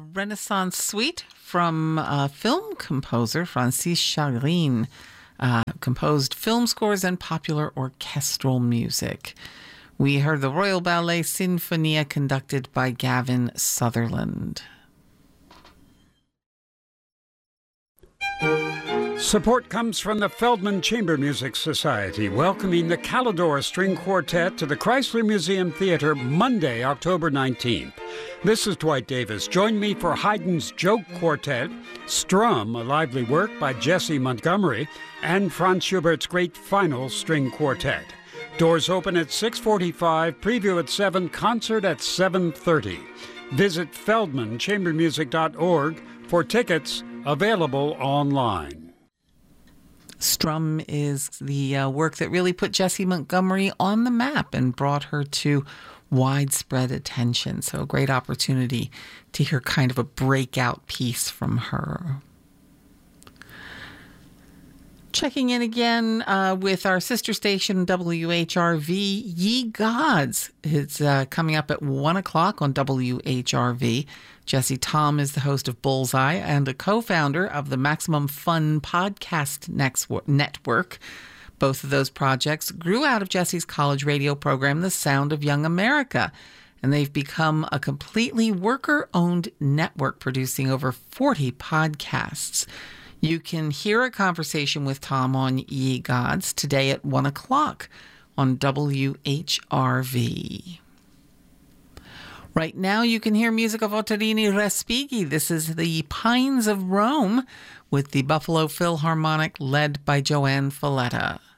Renaissance Suite from film composer Francis Chagrine. Composed film scores and popular orchestral music. We heard the Royal Ballet Sinfonia conducted by Gavin Sutherland. Support comes from the Feldman Chamber Music Society, welcoming the Calidor String Quartet to the Chrysler Museum Theater Monday, October 19th. This is Dwight Davis. Join me for Haydn's Joke Quartet, Strum, a lively work by Jesse Montgomery, and Franz Schubert's Great Final String Quartet. Doors open at 6:45, preview at 7, concert at 7:30. Visit feldmanchambermusic.org for tickets, available online. Strum is the work that really put Jessie Montgomery on the map and brought her to widespread attention. So a great opportunity to hear kind of a breakout piece from her. Checking in again with our sister station, WHRV, Ye Gods. It's coming up at 1 o'clock on WHRV. Jesse Tom is the host of Bullseye and a co-founder of the Maximum Fun Podcast Network. Both of those projects grew out of Jesse's college radio program, The Sound of Young America, and they've become a completely worker-owned network producing over 40 podcasts. You can hear a conversation with Tom on Ye Gods today at 1 o'clock on WHRV. Right now, you can hear music of Ottorino Respighi. This is the Pines of Rome with the Buffalo Philharmonic led by Joanne Falletta.